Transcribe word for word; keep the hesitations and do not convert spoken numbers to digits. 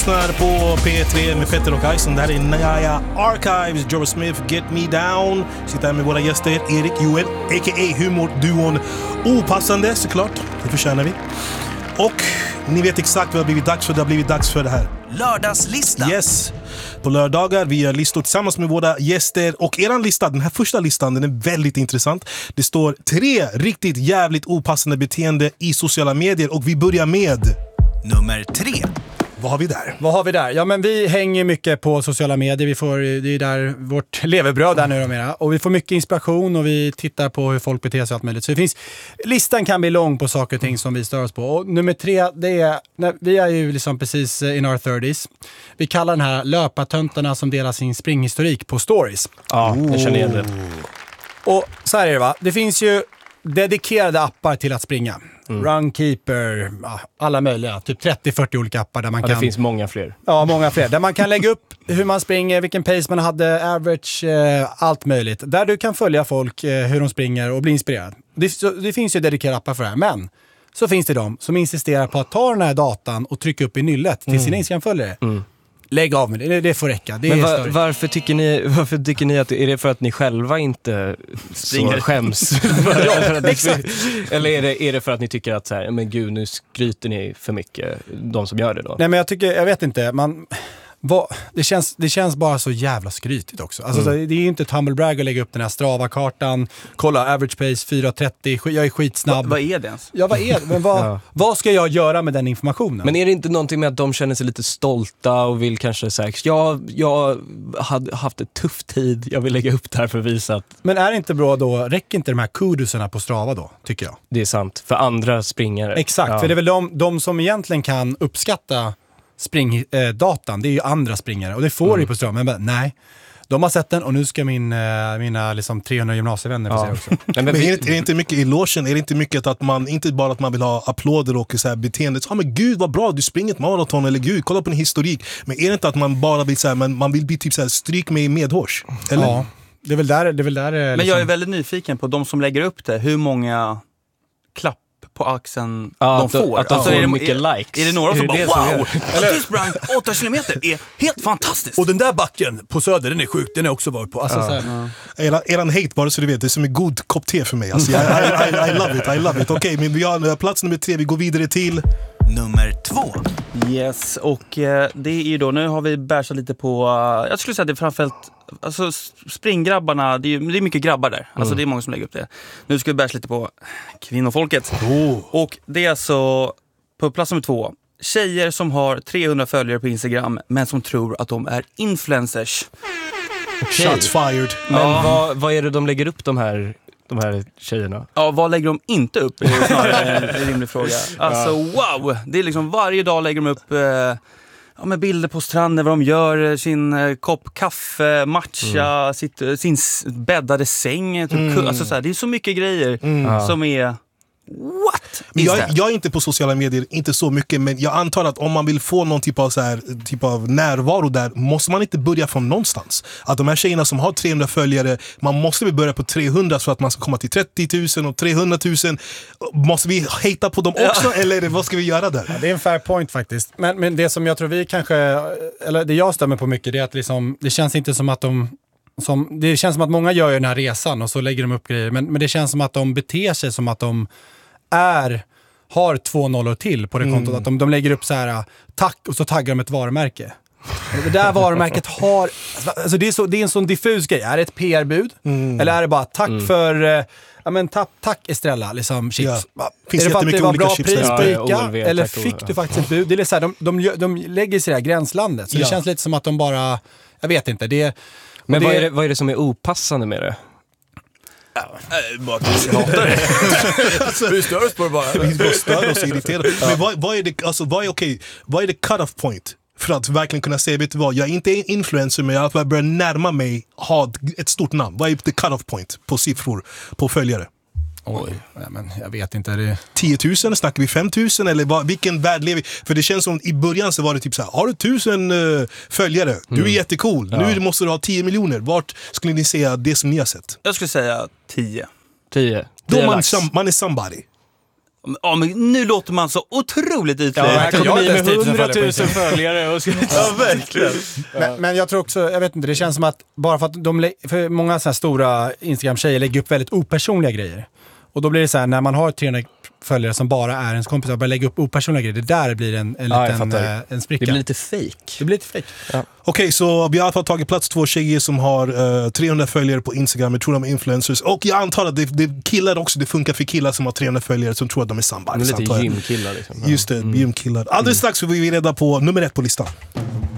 lyssnar på P tre med Petter och Ison. Det här är Naya Archives, Joe Smith, Get Me Down. Sitter här med våra gäster, Erik, Joel, a k a. humorduon Opassande, såklart. Det förtjänar vi. Och ni vet exakt vad det har blivit dags för. Det har blivit dags för det här. Lördagslistan. Yes. På lördagar vi gör listor tillsammans med våra gäster. Och eran lista, den här första listan, den är väldigt intressant. Det står tre riktigt jävligt opassande beteende i sociala medier. Och vi börjar med nummer tre. Vad har vi där? Vad har vi där? Ja, men vi hänger mycket på sociala medier. Vi får, det är där vårt levebröd där nu och mera. Och vi får mycket inspiration och vi tittar på hur folk beter sig och allt möjligt. Så det finns, listan kan bli lång på saker och ting som vi stör oss på. Och nummer tre, det är, när, vi är ju liksom precis in our thirties. Vi kallar den här löpartöntarna som delar sin springhistorik på stories. Ja, jag känner igen det. Och så här är det, va? Det finns ju dedikerade appar till att springa. Mm. Runkeeper, alla möjliga, typ trettio till fyrtio olika appar där man ja, kan... det finns många fler. Ja, många fler. Där man kan lägga upp hur man springer, vilken pace man hade, average, eh, allt möjligt. Där du kan följa folk, eh, hur de springer och bli inspirerad. Det, så, det finns ju dedikerade appar för det här, men så finns det de som insisterar på att ta den här datan och trycka upp i nyllet till mm. sina Instagram-följare. Mm. Lägg av med det, det får räcka. Det men är var, varför, tycker ni, varför tycker ni att är det för att ni själva inte så skäms? Ja, exakt. Eller är det, är det för att ni tycker att så här, men gud, nu skryter ni för mycket, de som gör det då? Nej, men jag tycker, jag vet inte, man... Vad, det, känns, det känns bara så jävla skrytigt också. Alltså, mm. Det är ju inte ett humble brag att lägga upp den här Strava-kartan. Kolla, average pace fyra trettio, jag är skitsnabb. Va, vad är det ens? Ja, vad är det? Men vad, ja. vad ska jag göra med den informationen? Men är det inte någonting med att de känner sig lite stolta och vill kanske säga, ja, jag har haft ett tufft tid, jag vill lägga upp det här för att visa att... Men är det inte bra då, räcker inte de här kudusarna på Strava då, tycker jag? Det är sant, för andra springare. Exakt, ja. För det är väl de, de som egentligen kan uppskatta springdatan, eh, det är ju andra springare och det får mm. ju på Strava, men nej, de har sett den och nu ska min, eh, mina liksom trehundra gymnasievänner få ja. se också. Men är det, är det inte mycket i logen, är det inte mycket att man, inte bara att man vill ha applåder och så här beteende, ja ah, men gud vad bra, du springer ett maraton, eller gud, kolla på din historik, men är det inte att man bara vill så här, men man vill bli typ så här, stryk med medhårs, eller? Ja, det är väl där, det är väl där liksom... Men jag är väldigt nyfiken på de som lägger upp det, hur många klapp på axeln ja, de att får. Att de alltså, får är det, mycket är, likes. Är det några som bara, det wow, att du sprang åtta kilometer är helt fantastiskt. Och den där backen på Söder, den är sjuk, den är också varit på. Alltså, ja. Ja. Eran, eran hate, bara så du vet, det är som en god kopp te för mig. Alltså, I, I, I love it, I love it. Okej, okay, men vi har plats nummer tre, vi går vidare till... Nummer två. Yes, och eh, det är ju då, nu har vi bärsat lite på, uh, jag skulle säga att det är framförallt, alltså springgrabbarna, det är, det är mycket grabbar där. Alltså mm. det är många som lägger upp det. Nu ska vi bärsa lite på kvinnofolket. Oh. Och det är alltså, på plats nummer två, tjejer som har trehundra följare på Instagram, men som tror att de är influencers. Okay. Shots fired. Men ja. vad, vad är det de lägger upp de här... de här tjejerna? Ja, vad lägger de inte upp? Det är snarare en rimlig fråga. Alltså, wow! Det är liksom varje dag lägger de upp eh, ja, med bilder på stranden, vad de gör, sin eh, kopp kaffe, matcha, mm. sitt, sin bäddade säng. Typ, mm. alltså, så här, det är så mycket grejer mm. som är... What? Jag, jag är inte på sociala medier, inte så mycket, men jag antar att om man vill få någon typ av, så här, typ av närvaro där, måste man inte börja från någonstans. Att de här tjejerna som har trehundra följare, man måste väl börja på trehundra så att man ska komma till trettio tusen och trehundra tusen. Måste vi hejta på dem också, ja. Eller vad ska vi göra där? Ja, det är en fair point faktiskt. Men, men det som jag tror vi kanske, eller det jag stämmer på mycket, det är att liksom, det känns inte som att de Som, det känns som att många gör den här resan och så lägger de upp grejer. Men, men det känns som att de beter sig som att de är, har två nollor till på det kontot. Mm. Att de, de lägger upp så här, tack, och så taggar de ett varumärke. Det där varumärket har... Alltså det, är så, det är en sån diffus grej. Är det ett P R-bud? Mm. Eller är det bara tack mm. för... Ja, men tack, tack Estrella, liksom chips. Ja. Finns är det för att det var bra chips pris på Ica? Ja, O L V, eller tack, fick ja. du faktiskt ett bud? Det är så här, de, de, de lägger sig i det här gränslandet. Så ja. Det känns lite som att de bara... Jag vet inte, det... Men det, vad, är det, vad är det som är opassande med det? Ja, bara att vi hatar det. Alltså, vi stör oss på det bara. Vi bara stör oss och irriterar. Ja. Men vad, vad är det, alltså, vad är, okay, vad är det cut-off point? För att verkligen kunna säga, vet du vad, jag är inte en influencer, men jag börjar närma mig ha ett stort namn. Vad är det cut-off point på siffror, på följare? Oj, ja, men jag vet inte. Det... tio tusen, snackar vi fem tusen eller vad, vilken värld lever vi? För det känns som i början så var det typ så här, har du tusen uh, följare, du är mm. jättecool, ja. Nu måste du ha tio miljoner. Vart skulle ni säga det som ni har sett? Jag skulle säga tio. tio. Då man, som, man är somebody. Ja, men nu låter man så otroligt ytlig. Ja, Här kommer jag har ni inte med ens tid för hundratusen följare på följare. Och ska... Ja, verkligen. Men, men jag tror också, jag vet inte, det känns som att bara för att de, lä- för många så här stora Instagram-tjejer lägger upp väldigt opersonliga grejer. Och då blir det så här, när man har trehundra följare som bara är ens kompisar och börjar lägga upp opersonliga grejer, det där blir en, en Ja, jag liten fattar. eh, en spricka. Det blir lite fake. det blir lite fake. Okej, okay, så vi har i alla fall tagit plats två tjejer som har uh, trehundra följare på Instagram. Jag tror de är influencers. Och jag antar att det, det killar också. Det funkar för killar som har trehundra följare som tror att de är sambars. Lite gymkillar liksom. Just det, mm. gymkillar. Alldeles strax får vi reda på nummer ett på listan.